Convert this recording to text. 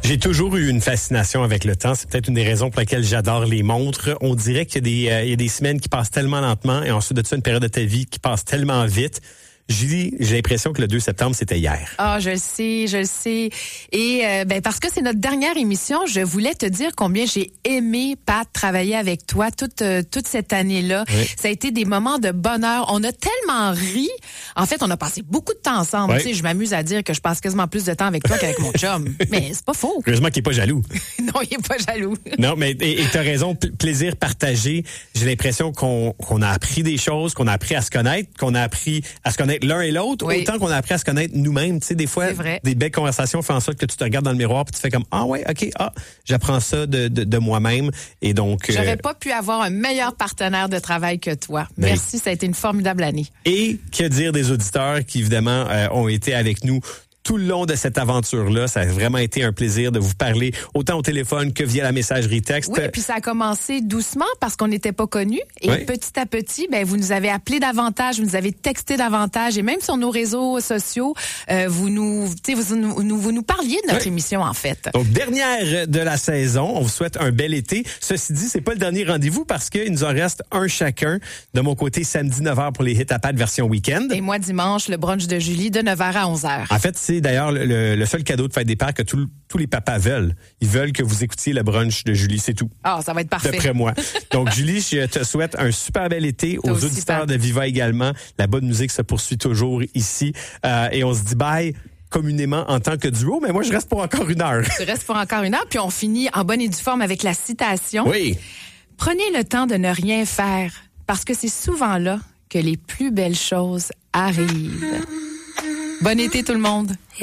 J'ai toujours eu une fascination avec le temps. C'est peut-être une des raisons pour lesquelles j'adore les montres. On dirait qu'il y a des semaines qui passent tellement lentement et ensuite de ça, une période de ta vie qui passe tellement vite. Julie, j'ai l'impression que le 2 septembre, c'était hier. Ah, je le sais. Et parce que c'est notre dernière émission, je voulais te dire combien j'ai aimé, Pat, travailler avec toi toute cette année-là. Oui. Ça a été des moments de bonheur. On a tellement ri. En fait, on a passé beaucoup de temps ensemble. Oui. Tu sais, je m'amuse à dire que je passe quasiment plus de temps avec toi qu'avec mon chum. Mais c'est pas faux. Heureusement qu'il est pas jaloux. Non, il est pas jaloux. Non, mais et t'as raison, plaisir partagé. J'ai l'impression qu'on a appris des choses, qu'on a appris à se connaître, qu'on a appris à se connaître l'un et l'autre, oui. Autant qu'on a appris à se connaître nous-mêmes. Tu sais, des fois, des belles conversations font en sorte que tu te regardes dans le miroir puis tu fais comme, j'apprends ça de moi-même. Et donc... J'aurais pas pu avoir un meilleur partenaire de travail que toi. Merci, ça a été une formidable année. Et que dire des auditeurs qui, évidemment, ont été avec nous tout le long de cette aventure-là. Ça a vraiment été un plaisir de vous parler autant au téléphone que via la messagerie texte. Oui, puis ça a commencé doucement parce qu'on n'était pas connus. Et petit à petit, vous nous avez appelé davantage, vous nous avez texté davantage et même sur nos réseaux sociaux, vous nous parliez de notre émission, en fait. Donc, dernière de la saison. On vous souhaite un bel été. Ceci dit, c'est pas le dernier rendez-vous parce qu'il nous en reste un chacun. De mon côté, samedi 9h pour les Hits à Pat version week-end. Et moi, dimanche, le brunch de Julie de 9h à 11h. En fait, c'est d'ailleurs le seul cadeau de fête des pères que tous les papas veulent. Ils veulent que vous écoutiez le brunch de Julie, c'est tout. Ah, ça va être parfait. D'après moi. Donc, Julie, je te souhaite un super bel été. Aux auditeurs de Viva également. La bonne musique se poursuit toujours ici. Et on se dit bye communément en tant que duo, mais moi, je reste pour encore une heure. Tu restes pour encore une heure, puis on finit en bonne et due forme avec la citation. Oui. Prenez le temps de ne rien faire, parce que c'est souvent là que les plus belles choses arrivent. Bon été tout le monde.